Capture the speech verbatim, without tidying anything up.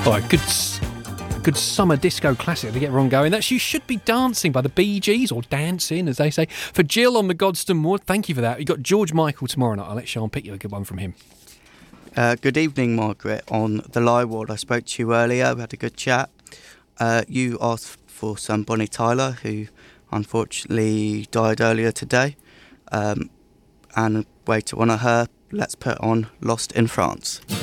Oh, good, good summer disco classic to get everyone going. That's You Should Be Dancing by the Bee Gees, or Dancing, as they say. For Jill on the Godstone Wood, thank you for that. You've got George Michael tomorrow night. I'll let Sean pick you a good one from him. Uh, good evening, Margaret, on the live ward. I spoke to you earlier. We had a good chat. Uh, you asked for some Bonnie Tyler, who unfortunately died earlier today. Um, and a way to honour her, let's put on Lost in France.